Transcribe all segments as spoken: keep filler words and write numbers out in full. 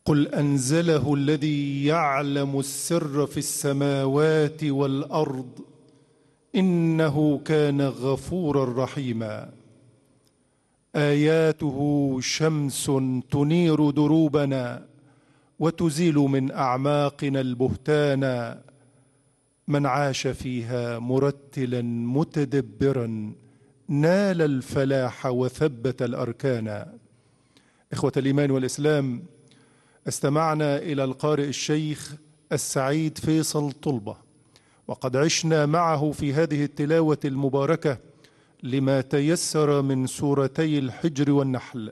قل أنزله الذي يعلم السر في السماوات والأرض إنه كان غفورا رحيما. آياته شمس تنير دروبنا وتزيل من أعماقنا البهتان. من عاش فيها مرتلا متدبرا نال الفلاح وثبت الأركان. إخوة الإيمان والإسلام، استمعنا إلى القارئ الشيخ السعيد فيصل طلبة، وقد عشنا معه في هذه التلاوة المباركة لما تيسر من سورتي الحجر والنحل،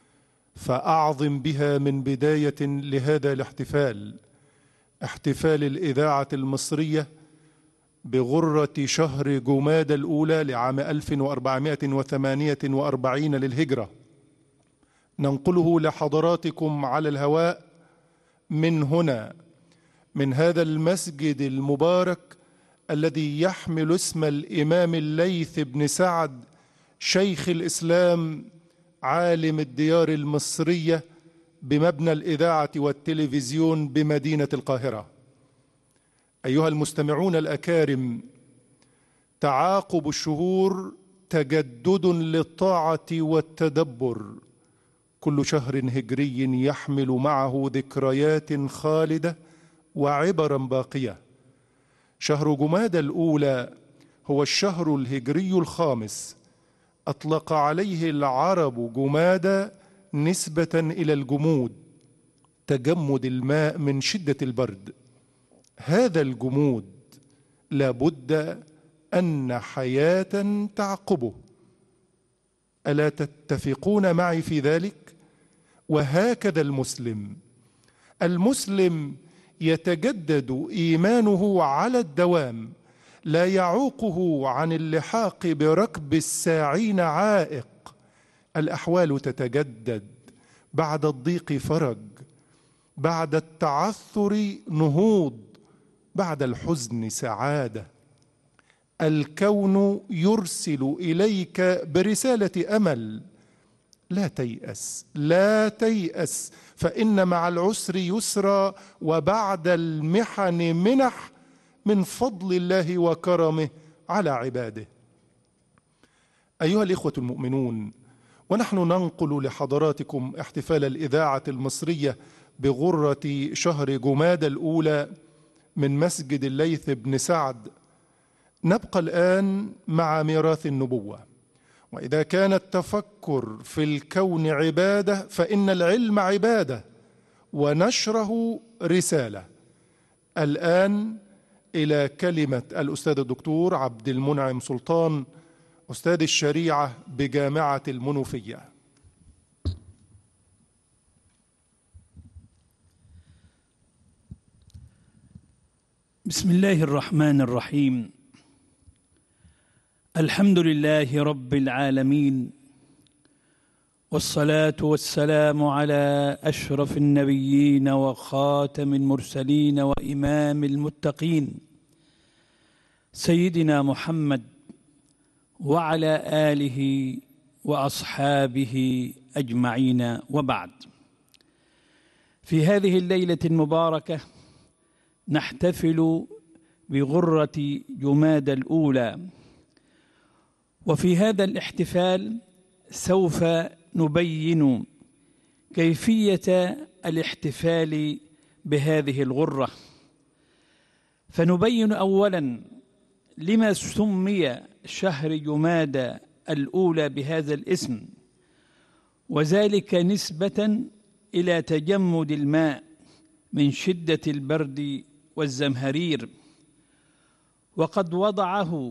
فأعظم بها من بداية لهذا الاحتفال، احتفال الإذاعة المصرية بغرة شهر جمادى الأولى لعام ألف وأربعمائة وثمانية وأربعين للهجرة، ننقله لحضراتكم على الهواء من هنا، من هذا المسجد المبارك الذي يحمل اسم الإمام الليث بن سعد شيخ الإسلام عالم الديار المصرية بمبنى الإذاعة والتلفزيون بمدينة القاهرة. أيها المستمعون الأكارم، تعاقب الشهور تجدد للطاعة والتدبر، كل شهر هجري يحمل معه ذكريات خالدة وعبرا باقية. شهر جمادى الأولى هو الشهر الهجري الخامس، أطلق عليه العرب جمادى نسبة إلى الجمود، تجمد الماء من شدة البرد. هذا الجمود لابد أن حياة تعقبه، ألا تتفقون معي في ذلك؟ وهكذا المسلم المسلم يتجدد إيمانه على الدوام، لا يعوقه عن اللحاق بركب الساعين عائق. الأحوال تتجدد، بعد الضيق فرج، بعد التعثر نهوض، بعد الحزن سعادة. الكون يرسل إليك برسالة أمل، لا تيأس لا تيأس، فإن مع العسر يسرا، وبعد المحن منح من فضل الله وكرمه على عباده. أيها الإخوة المؤمنون، ونحن ننقل لحضراتكم احتفال الإذاعة المصرية بغرة شهر جمادى الأولى من مسجد الليث بن سعد، نبقى الآن مع ميراث النبوة. وإذا كان التفكر في الكون عبادة، فإن العلم عبادة ونشره رسالة. الآن إلى كلمة الأستاذ الدكتور عبد المنعم سلطان، أستاذ الشريعة بجامعة المنوفية. بسم الله الرحمن الرحيم. الحمد لله رب العالمين، والصلاة والسلام على أشرف النبيين وخاتم المرسلين وإمام المتقين سيدنا محمد وعلى آله وأصحابه أجمعين، وبعد. في هذه الليلة المباركة نحتفل بغرة جمادى الأولى، وفي هذا الاحتفال سوف نبين كيفية الاحتفال بهذه الغرة. فنبين أولا لما سمي شهر جمادى الأولى بهذا الاسم، وذلك نسبة إلى تجمد الماء من شدة البرد والزمهرير، وقد وضعه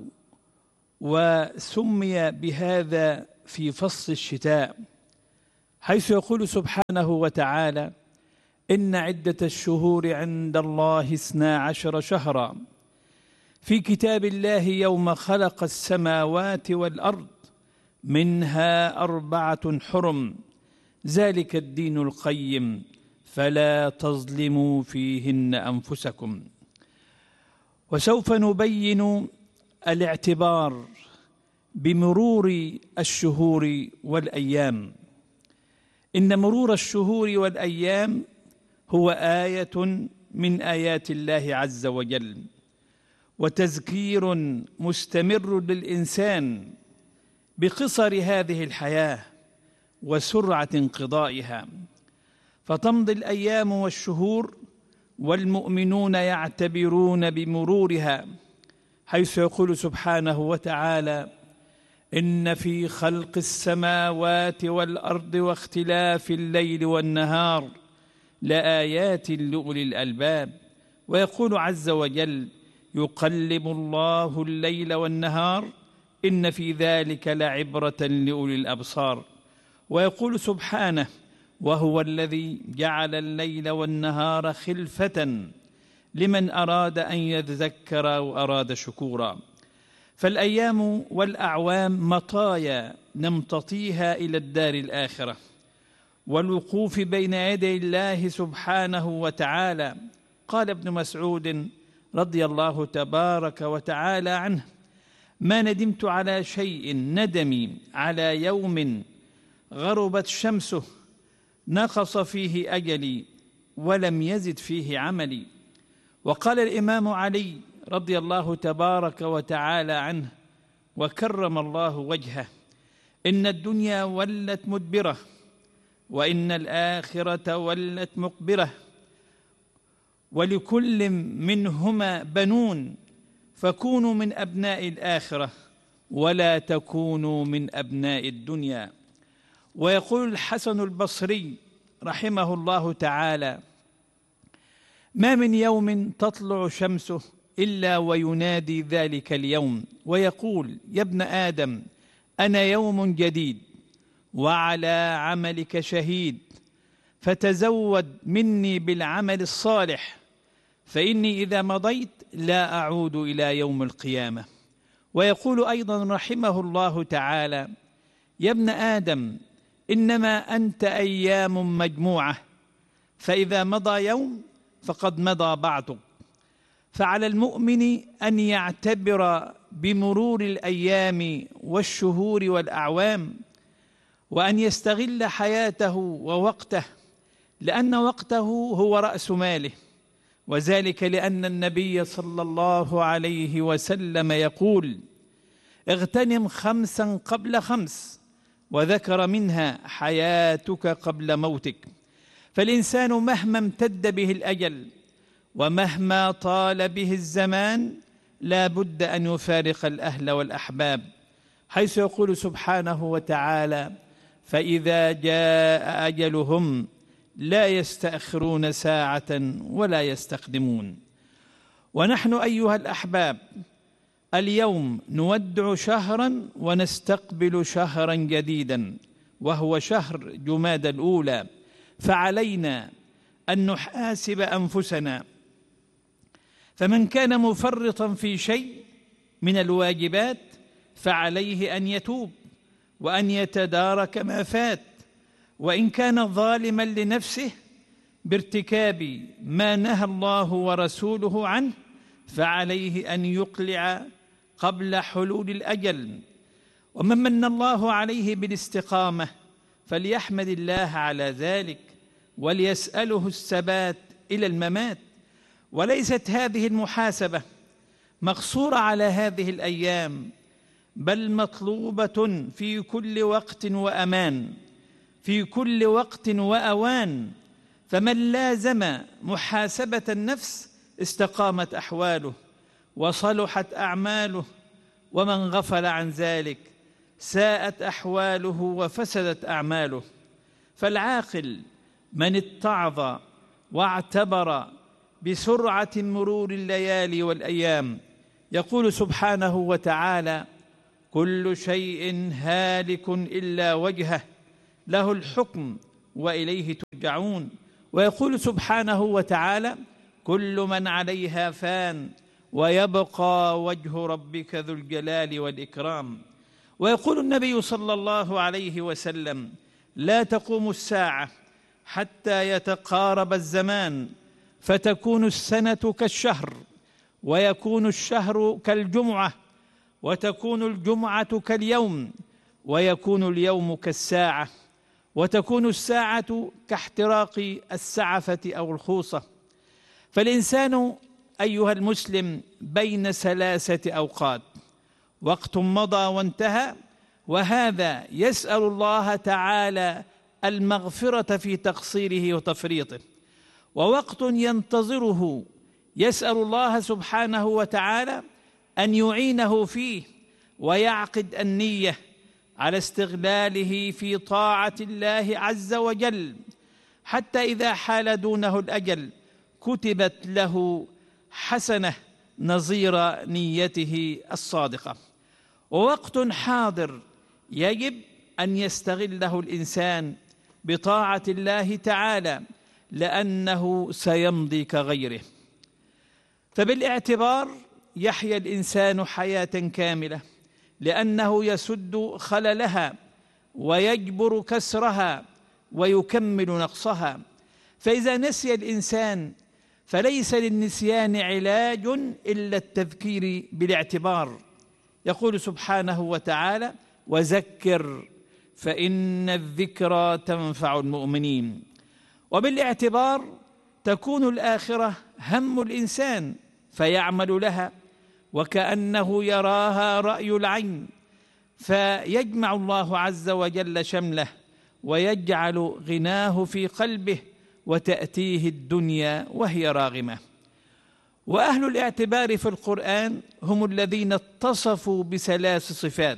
وسمي بهذا في فصل الشتاء، حيث يقول سبحانه وتعالى: إن عدة الشهور عند الله اثنا عشر شهرا في كتاب الله يوم خلق السماوات والأرض منها أربعة حرم ذلك الدين القيم فلا تظلموا فيهن أنفسكم. وسوف نبين الاعتبار بمرور الشهور والأيام. إن مرور الشهور والأيام هو آية من آيات الله عز وجل، وتذكير مستمر للإنسان بقصر هذه الحياة وسرعة انقضائها، فتمضي الأيام والشهور والمؤمنون يعتبرون بمرورها، حيث يقول سبحانه وتعالى: إن في خلق السماوات والأرض واختلاف الليل والنهار لآيات لأولي الألباب. ويقول عز وجل: يقلب الله الليل والنهار إن في ذلك لعبرة لأولي الأبصار. ويقول سبحانه: وهو الذي جعل الليل والنهار خلفة لمن أراد أن يذكر وأراد شكورا. فالأيام والأعوام مطايا نمتطيها إلى الدار الآخرة، والوقوف بين يدي الله سبحانه وتعالى. قال ابن مسعود رضي الله تبارك وتعالى عنه: ما ندمت على شيء ندمي على يوم غربت شمسه نقص فيه أجلي ولم يزد فيه عملي. وقال الإمام علي رضي الله تبارك وتعالى عنه وكرم الله وجهه: إن الدنيا ولت مدبرة، وإن الآخرة ولت مقبرة، ولكل منهما بنون، فكونوا من أبناء الآخرة ولا تكونوا من أبناء الدنيا. ويقول الحسن البصري رحمه الله تعالى: ما من يوم تطلع شمسه إلا وينادي ذلك اليوم ويقول: يا ابن آدم أنا يوم جديد وعلى عملك شهيد، فتزود مني بالعمل الصالح، فإني إذا مضيت لا أعود إلى يوم القيامة. ويقول أيضا رحمه الله تعالى: يا ابن آدم إنما أنت أيام مجموعة، فإذا مضى يوم فقد مضى بعضك. فعلى المؤمن أن يعتبر بمرور الأيام والشهور والأعوام، وأن يستغل حياته ووقته، لأن وقته هو رأس ماله، وذلك لأن النبي صلى الله عليه وسلم يقول: اغتنم خمسا قبل خمس، وذكر منها حياتك قبل موتك. فالإنسان مهما امتد به الأجل ومهما طال به الزمان لا بد أن يفارق الأهل والأحباب، حيث يقول سبحانه وتعالى: فإذا جاء أجلهم لا يستأخرون ساعة ولا يستقدمون. ونحن أيها الأحباب اليوم نودع شهرا ونستقبل شهرا جديدا، وهو شهر جمادى الأولى، فعلينا أن نحاسب أنفسنا. فمن كان مفرطا في شيء من الواجبات فعليه أن يتوب وأن يتدارك ما فات، وإن كان ظالما لنفسه بارتكاب ما نهى الله ورسوله عنه فعليه أن يقلع قبل حلول الأجل. ومن من الله عليه بالاستقامة فليحمد الله على ذلك وليسأله الثبات إلى الممات. وليست هذه المحاسبة مقصورة على هذه الأيام، بل مطلوبة في كل وقت وأمان، في كل وقت وأوان. فمن لازم محاسبة النفس استقامت أحواله وصلحت أعماله، ومن غفل عن ذلك ساءت أحواله وفسدت أعماله. فالعاقل من اتعظ واعتبر بسرعة مرور الليالي والأيام. يقول سبحانه وتعالى: كل شيء هالك إلا وجهه له الحكم وإليه ترجعون. ويقول سبحانه وتعالى: كل من عليها فان ويبقى وجه ربك ذو الجلال والإكرام. ويقول النبي صلى الله عليه وسلم: لا تقوم الساعة حتى يتقارب الزمان، فتكون السنة كالشهر، ويكون الشهر كالجمعة، وتكون الجمعة كاليوم، ويكون اليوم كالساعة، وتكون الساعة كاحتراق السعفة أو الخوصة. فالإنسان أيها المسلم بين ثلاثة أوقات: وقت مضى وانتهى، وهذا يسأل الله تعالى المغفرة في تقصيره وتفريطه، ووقت ينتظره يسأل الله سبحانه وتعالى أن يعينه فيه ويعقد النية على استغلاله في طاعة الله عز وجل، حتى إذا حال دونه الأجل كتبت له حسنة نظير نيته الصادقة. ووقت حاضر يجب أن يستغله الإنسان بطاعة الله تعالى، لأنه سيمضي كغيره. فبالاعتبار يحيا الإنسان حياة كاملة، لأنه يسد خللها ويجبر كسرها ويكمل نقصها. فإذا نسي الإنسان فليس للنسيان علاج إلا التذكير بالاعتبار. يقول سبحانه وتعالى: وذكر فإن الذكرى تنفع المؤمنين. وبالاعتبار تكون الآخرة هم الإنسان فيعمل لها وكأنه يراها رأي العين، فيجمع الله عز وجل شمله ويجعل غناه في قلبه، وتأتيه الدنيا وهي راغمة. وأهل الاعتبار في القرآن هم الذين اتصفوا بثلاث صفات.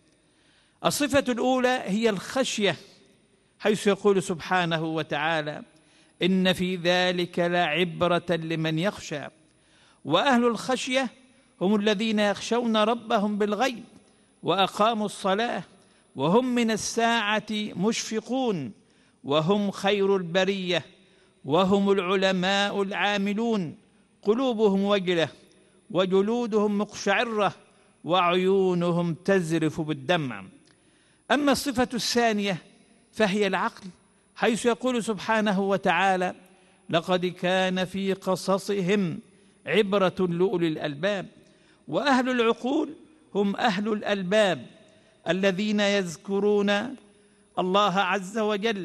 الصفة الأولى هي الخشية، حيث يقول سبحانه وتعالى: إن في ذلك لعبرة لمن يخشى. وأهل الخشية هم الذين يخشون ربهم بالغيب وأقاموا الصلاة وهم من الساعة مشفقون، وهم خير البرية، وهم العلماء العاملون، قلوبهم وجلة وجلودهم مقشعرة وعيونهم تزرف بالدمع. أما الصفة الثانية فهي العقل، حيث يقول سبحانه وتعالى: لقد كان في قصصهم عبرة لأولي الألباب. وأهل العقول هم أهل الألباب الذين يذكرون الله عز وجل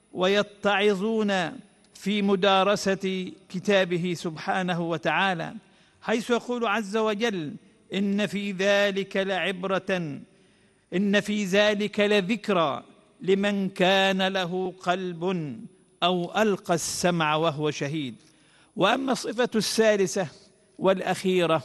ويتعظون في مدارسة كتابه سبحانه وتعالى، حيث يقول عز وجل: إن في ذلك لعبرة إن في ذلك لذكرى لمن كان له قلب أو ألقى السمع وهو شهيد. وأما الصفة الثالثة والأخيرة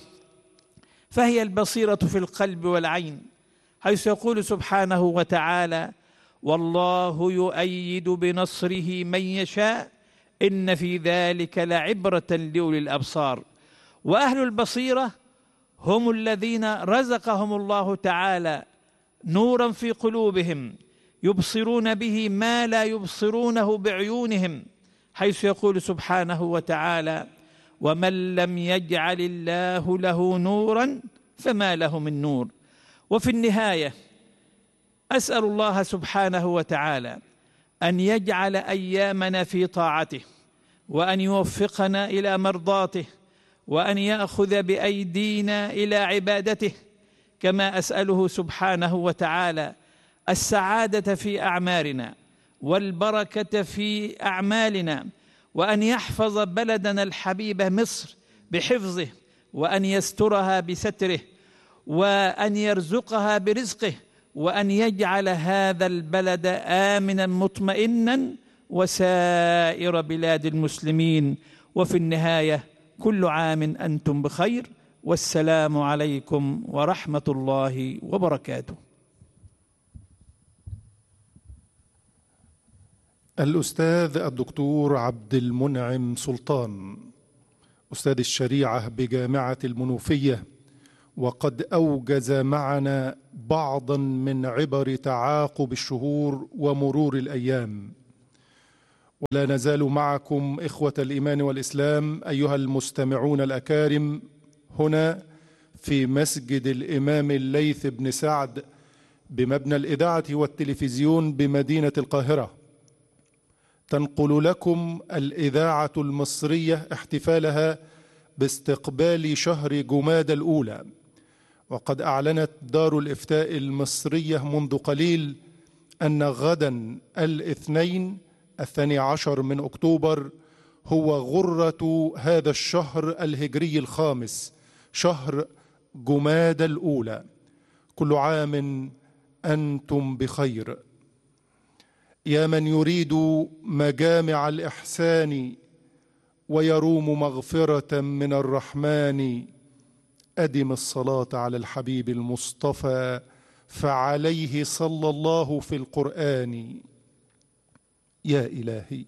فهي البصيرة في القلب والعين، حيث يقول سبحانه وتعالى: والله يؤيد بنصره من يشاء إن في ذلك لعبرة لأولي الأبصار. وأهل البصيرة هم الذين رزقهم الله تعالى نورا في قلوبهم يبصرون به ما لا يبصرونه بعيونهم، حيث يقول سبحانه وتعالى: ومن لم يجعل الله له نورا فما له من نور. وفي النهاية أسأل الله سبحانه وتعالى أن يجعل أيامنا في طاعته، وأن يوفقنا إلى مرضاته، وأن يأخذ بأيدينا إلى عبادته، كما أسأله سبحانه وتعالى السعادة في أعمارنا والبركة في أعمالنا، وأن يحفظ بلدنا الحبيب مصر بحفظه، وأن يسترها بستره، وأن يرزقها برزقه، وأن يجعل هذا البلد آمنا مطمئنا وسائر بلاد المسلمين. وفي النهاية كل عام أنتم بخير، والسلام عليكم ورحمة الله وبركاته. الأستاذ الدكتور عبد المنعم سلطان، أستاذ الشريعة بجامعة المنوفية، وقد أوجز معنا بعضا من عبر تعاقب الشهور ومرور الأيام. ولا نزال معكم إخوة الإيمان والإسلام أيها المستمعون الأكارم هنا في مسجد الإمام الليث بن سعد بمبنى الإذاعة والتلفزيون بمدينة القاهرة، تنقل لكم الإذاعة المصرية احتفالها باستقبال شهر جمادى الأولى. وقد أعلنت دار الإفتاء المصرية منذ قليل أن غدا الاثنين الثاني عشر من أكتوبر هو غرة هذا الشهر الهجري الخامس، شهر جمادى الأولى. كل عام أنتم بخير. يا من يريد مجامع الإحسان ويروم مغفرة من الرحمن، أدم الصلاة على الحبيب المصطفى فعليه صلى الله في القرآن. يا إلهي،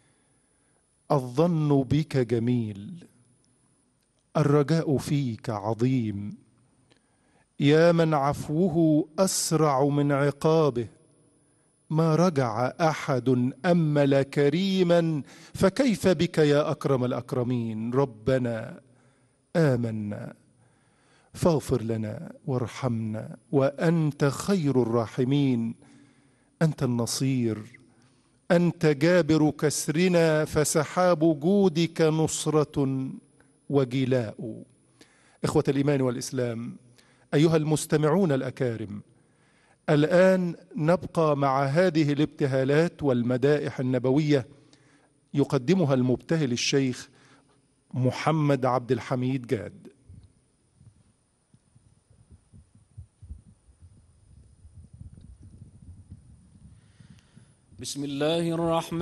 الظن بك جميل، الرجاء فيك عظيم. يا من عفوه أسرع من عقابه، ما رجع أحد أمل كريما، فكيف بك يا أكرم الأكرمين؟ ربنا آمنا فاغفر لنا وارحمنا وأنت خير الراحمين. أنت النصير، أنت جابر كسرنا، فسحاب جودك نصرة وجلاء. إخوة الإيمان والإسلام، أيها المستمعون الأكارم، الآن نبقى مع هذه الابتهالات والمدائح النبوية يقدمها المبتهل الشيخ محمد عبد الحميد جاد. بسم الله الرحمن